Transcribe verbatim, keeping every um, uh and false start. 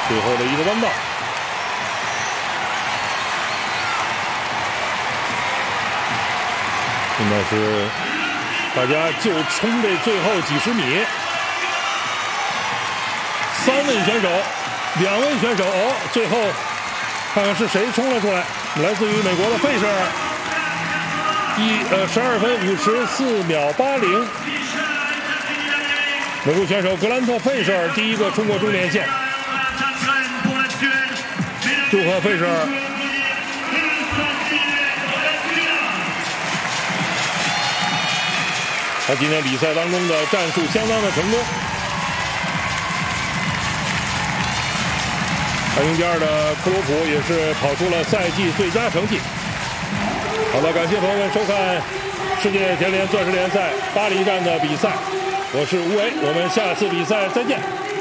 最后的一个弯道。现在是大家就冲这最后几十米，三位选手，两位选手，哦，最后看看是谁冲了出来，来自于美国的费舍尔，一呃十二分五十四秒八零。美国选手格兰特·费舍尔第一个冲过终点线，祝贺费舍尔！他今天比赛当中的战术相当的成功。排名第二的克罗普也是跑出了赛季最佳成绩。好的，感谢朋友们收看世界田联钻石联赛巴黎站的比赛。我是吴为，我们下次比赛再见。